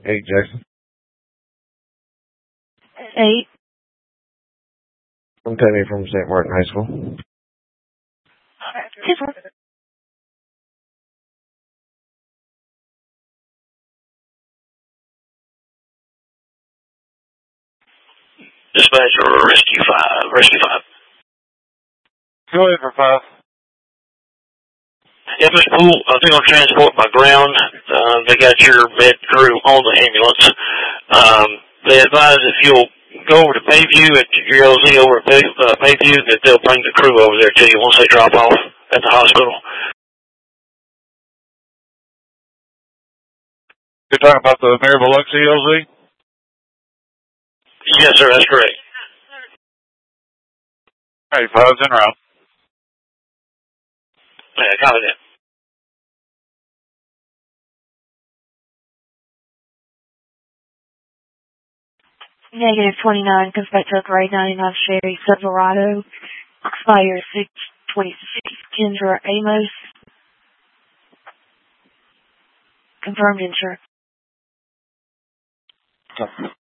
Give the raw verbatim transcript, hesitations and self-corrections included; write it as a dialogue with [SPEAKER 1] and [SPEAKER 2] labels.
[SPEAKER 1] Eight, Jackson.
[SPEAKER 2] Eight.
[SPEAKER 1] I'm Tammy from Saint Martin High School.
[SPEAKER 2] Two, four.
[SPEAKER 3] Dispatcher, Rescue five, Rescue five.
[SPEAKER 4] Go ahead for five.
[SPEAKER 3] Yeah, Mister Poole, I think on transport by ground, uh, they got your med crew on the ambulance. Um, they advise if you'll go over to Bayview at your L Z over at Bay, uh, Bayview, that they'll bring the crew over there to you once they drop off at the hospital.
[SPEAKER 4] You're talking about the Mayor Biloxi L Z?
[SPEAKER 3] Yes, sir, that's correct.
[SPEAKER 4] Hey, five's en route.
[SPEAKER 3] Yeah, copy that.
[SPEAKER 2] Negative twenty-nine, comes back to grade ninety-nine Chevy Silverado. Expires six twenty-six, Kendra Amos. Confirmed insurance.